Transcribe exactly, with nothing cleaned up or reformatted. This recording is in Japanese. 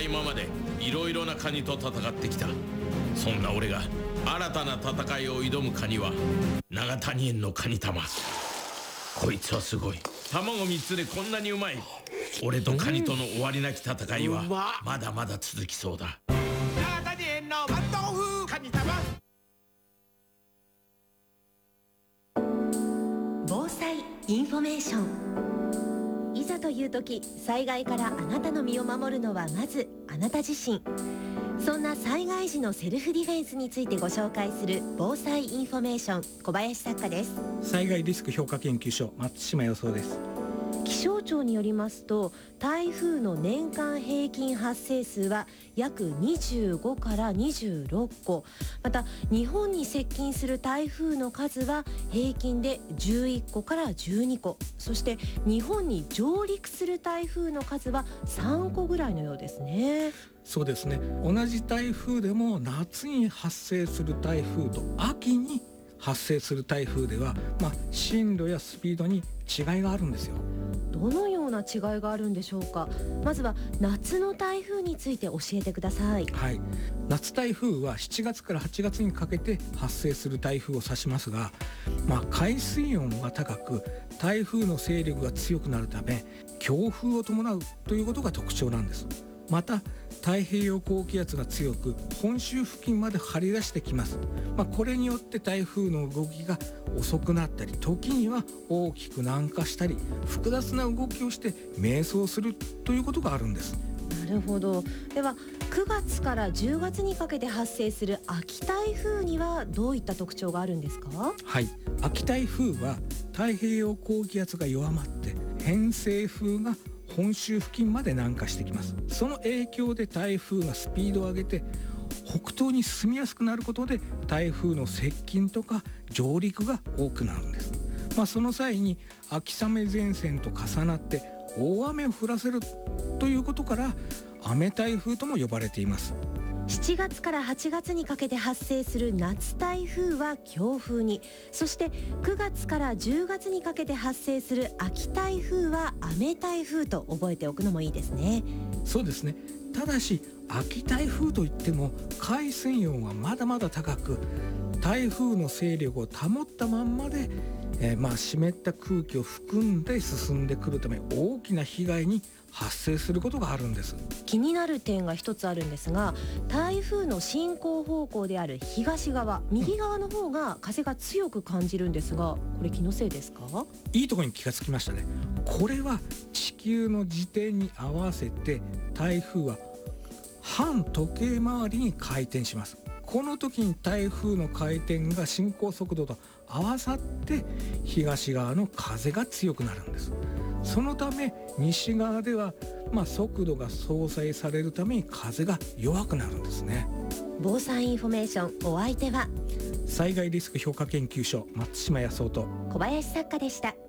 今までいろいろなカニと戦ってきた。そんな俺が新たな戦いを挑むカニは長谷園のカニ玉。こいつはすごい。卵みっつでこんなにうまい。俺とカニとの終わりなき戦いはまだまだ続きそうだ。 長谷園のワン豆腐カニ玉。 防災インフォメーション。いざという時、災害からあなたの身を守るのはまずあなた自身。そんな災害時のセルフディフェンスについてご紹介する防災インフォメーション、小林作家です。 災害リスク評価研究所、松島予想です。 気象庁によりますと、台風の年間平均発生数は約にじゅうごからにじゅうろっこ、また日本に接近する台風の数は平均でじゅういっこからじゅうにこ、そして日本に上陸する台風の数はさんこぐらいのようですね。 そうですね。同じ台風でも夏に発生する台風と秋に発生する台風では、まあ、進路やスピードに違いがあるんですよ。 どのような違いがあるんでしょうか。まずは夏の台風について教えてください。 はい、夏台風はしちがつからはちがつにかけて発生する台風を指しますが、まあ、海水温が高く台風の勢力が強くなるため強風を伴うということが特徴なんです。また太平洋高気圧が強く本州付近まで張り出してきます。まあ、これによって台風の動きが遅くなったり、時には大きく南下したり、複雑な動きをして迷走するということがあるんです。 なるほど。ではくがつからじゅうがつにかけて発生する秋台風にはどういった特徴があるんですか。 はい、秋台風は太平洋高気圧が弱まって偏西風が本州付近まで南下してきます。その影響で台風がスピードを上げて北東に進みやすくなることで台風の接近とか上陸が多くなるんです。まあ、その際に秋雨前線と重なって大雨を降らせるということから雨台風とも呼ばれています。 しちがつからはちがつにかけて発生する夏台風は強風に、そしてくがつからじゅうがつにかけて発生する秋台風は雨台風と覚えておくのもいいですね。 そうですね。ただし秋台風といっても海水温はまだまだ高く、台風の勢力を保ったまんまで、えー、まあ湿った空気を含んで進んでくるため大きな被害に発生することがあるんです。 気になる点が一つあるんですが、台風の進行方向である東側、右側の方が風が強く感じるんですが、これ気のせいですか。 いいところに気がつきましたね。これは地球の自転に合わせて台風は反時計回りに回転します。この時に台風の回転が進行速度と合わさって東側の風が強くなるんです。そのため西側では、まあ、速度が相殺されるために風が弱くなるんですね。 防災インフォメーション、お相手は災害リスク評価研究所、松島康夫と小林作家でした。